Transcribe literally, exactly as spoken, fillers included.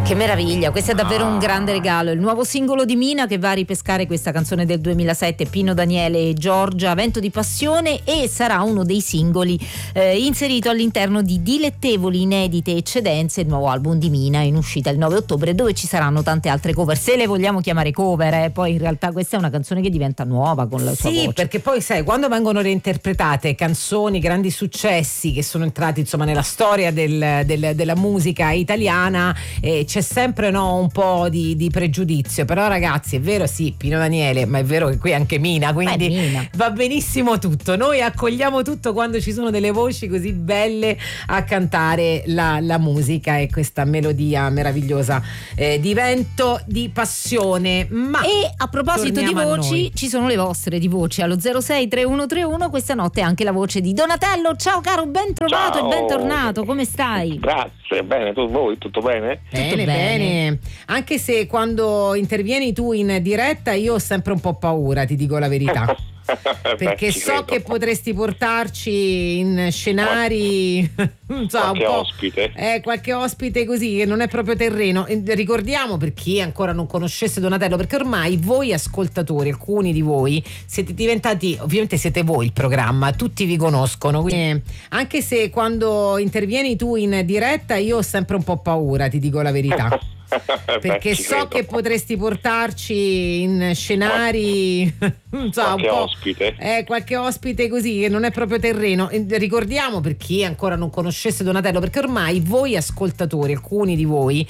Che meraviglia, questo è davvero un grande regalo. Il nuovo singolo di Mina che va a ripescare questa canzone del duemilasette, Pino Daniele e Giorgia, Vento di passione, e sarà uno dei singoli eh, inserito all'interno di Dilettevoli inedite eccedenze, il nuovo album di Mina in uscita il nove ottobre, dove ci saranno tante altre cover, se le vogliamo chiamare cover, eh. Poi in realtà questa è una canzone che diventa nuova con la sua sì, voce. Sì, perché poi sai, quando vengono reinterpretate canzoni, grandi successi che sono entrati insomma nella storia del, del, della musica italiana, eh, c'è sempre no, un po' di, di pregiudizio, però ragazzi è vero, sì, Pino Daniele, ma è vero che qui anche Mina, quindi Mina. Va benissimo tutto, noi accogliamo tutto quando ci sono delle voci così belle a cantare la, la musica e questa melodia meravigliosa eh, di Vento di passione. Ma e a proposito di voci, ci sono le vostre di voci allo zero sei tre uno tre uno, questa notte anche la voce di Donatello. Ciao caro, ben trovato. Ciao. E bentornato, come stai? Grazie, bene, tu, voi tutto bene? Bene, tutto bene. bene. Anche se quando intervieni tu in diretta io ho sempre un po' paura, ti dico la verità. Perché Beh, so credo. che potresti portarci in scenari non so, qualche un po', ospite eh, qualche ospite così che non è proprio terreno. E ricordiamo, per chi ancora non conoscesse Donatello, perché ormai voi ascoltatori, alcuni di voi siete diventati, ovviamente siete voi il programma, tutti vi conoscono, quindi, anche se quando intervieni tu in diretta io ho sempre un po' paura, ti dico la verità. Perché Beh, so credo. che potresti portarci in scenari non so, qualche un po', ospite eh, qualche ospite così che non è proprio terreno. E ricordiamo, per chi ancora non conoscesse Donatello, perché ormai voi ascoltatori, alcuni di voi